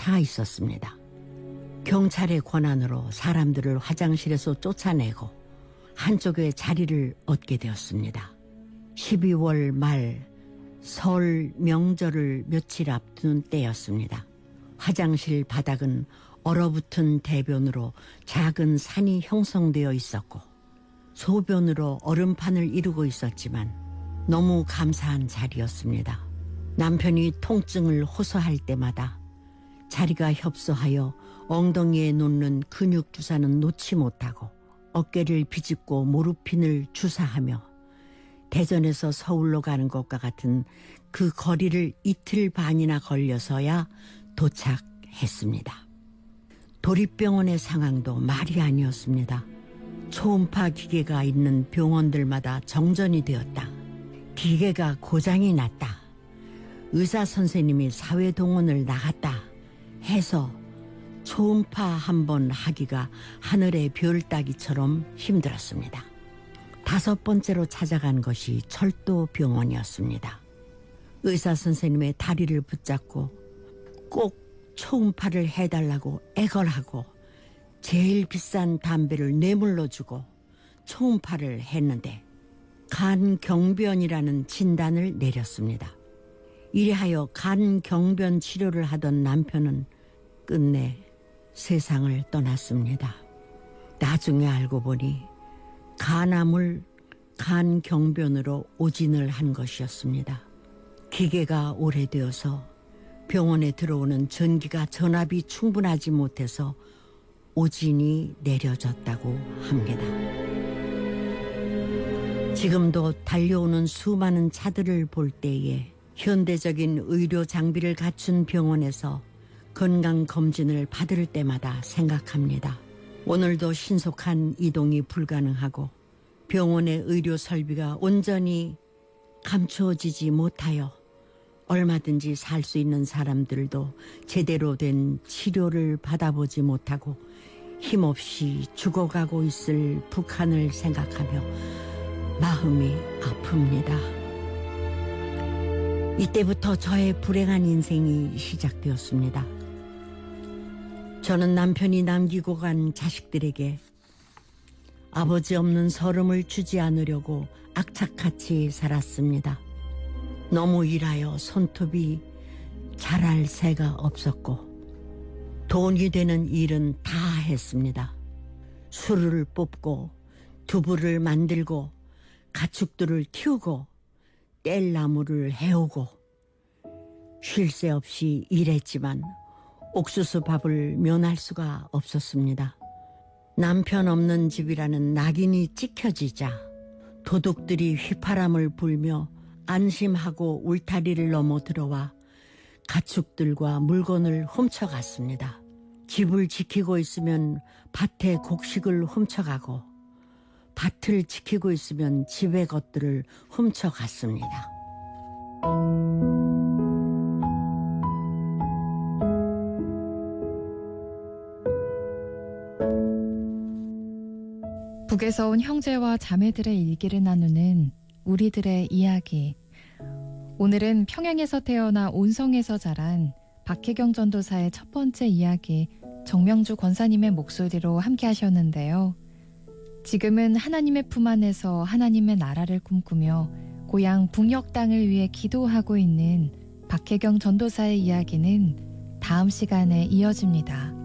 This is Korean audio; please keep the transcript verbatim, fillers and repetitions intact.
차 있었습니다. 경찰의 권한으로 사람들을 화장실에서 쫓아내고 한쪽에 자리를 얻게 되었습니다. 십이월 말 설 명절을 며칠 앞둔 때였습니다. 화장실 바닥은 얼어붙은 대변으로 작은 산이 형성되어 있었고 소변으로 얼음판을 이루고 있었지만 너무 감사한 자리였습니다. 남편이 통증을 호소할 때마다 자리가 협소하여 엉덩이에 놓는 근육 주사는 놓지 못하고 어깨를 비집고 모르핀을 주사하며 대전에서 서울로 가는 것과 같은 그 거리를 이틀 반이나 걸려서야 도착했습니다. 도립병원의 상황도 말이 아니었습니다. 초음파 기계가 있는 병원들마다 정전이 되었다. 기계가 고장이 났다. 의사 선생님이 사회동원을 나갔다 해서 초음파 한 번 하기가 하늘의 별 따기처럼 힘들었습니다. 다섯 번째로 찾아간 것이 철도병원이었습니다. 의사 선생님의 다리를 붙잡고 꼭 초음파를 해달라고 애걸하고 제일 비싼 담배를 뇌물로 주고 초음파를 했는데 간경변이라는 진단을 내렸습니다. 이래하여 간경변 치료를 하던 남편은 끝내 세상을 떠났습니다. 나중에 알고 보니 간암을 간경변으로 오진을 한 것이었습니다. 기계가 오래되어서 병원에 들어오는 전기가 전압이 충분하지 못해서 오진이 내려졌다고 합니다. 지금도 달려오는 수많은 차들을 볼 때에 현대적인 의료 장비를 갖춘 병원에서 건강검진을 받을 때마다 생각합니다. 오늘도 신속한 이동이 불가능하고 병원의 의료 설비가 온전히 감추어지지 못하여 얼마든지 살 수 있는 사람들도 제대로 된 치료를 받아보지 못하고 힘없이 죽어가고 있을 북한을 생각하며 마음이 아픕니다. 이때부터 저의 불행한 인생이 시작되었습니다. 저는 남편이 남기고 간 자식들에게 아버지 없는 서름을 주지 않으려고 악착같이 살았습니다. 너무 일하여 손톱이 자랄 새가 없었고 돈이 되는 일은 다 했습니다. 술을 뽑고 두부를 만들고 가축들을 키우고 뗄나무를 해오고 쉴 새 없이 일했지만 옥수수 밥을 면할 수가 없었습니다. 남편 없는 집이라는 낙인이 찍혀지자 도둑들이 휘파람을 불며 안심하고 울타리를 넘어 들어와 가축들과 물건을 훔쳐갔습니다. 집을 지키고 있으면 밭의 곡식을 훔쳐가고 밭을 지키고 있으면 집의 것들을 훔쳐갔습니다. 북에서 온 형제와 자매들의 일기를 나누는 우리들의 이야기. 오늘은 평양에서 태어나 온성에서 자란 박혜경 전도사의 첫 번째 이야기, 정명주 권사님의 목소리로 함께 하셨는데요. 지금은 하나님의 품 안에서 하나님의 나라를 꿈꾸며 고향 북녘 땅을 위해 기도하고 있는 박혜경 전도사의 이야기는 다음 시간에 이어집니다.